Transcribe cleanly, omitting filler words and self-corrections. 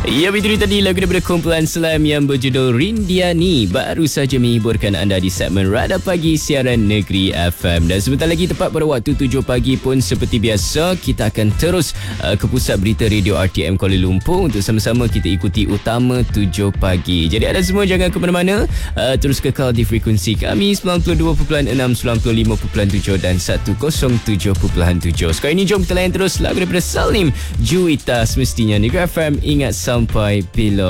Ya, itu tadi lagu daripada kumpulan Slam yang berjudul Rindiani baru saja menghiburkan anda di segmen Radar Pagi Siaran Negeri FM. Dan sebentar lagi tepat pada waktu 7 pagi pun seperti biasa kita akan terus ke pusat berita Radio RTM Kuala Lumpur untuk sama-sama kita ikuti Utama 7 pagi. Jadi anda semua jangan ke mana-mana, terus kekal di frekuensi kami 92.6, 95.7 dan 107.7. Sekarang ini jom kita layan terus lagu daripada Salim Juwita semestinya Negeri FM ingat sampai bila.